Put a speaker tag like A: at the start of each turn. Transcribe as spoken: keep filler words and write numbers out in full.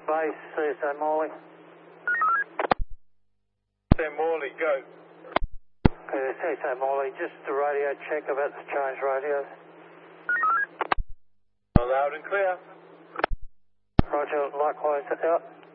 A: Base, C S O Morley.
B: C S O Morley, go.
A: Uh, C S O Morley, just a radio check about the change radios.
B: Loud and clear.
A: Roger, likewise, out.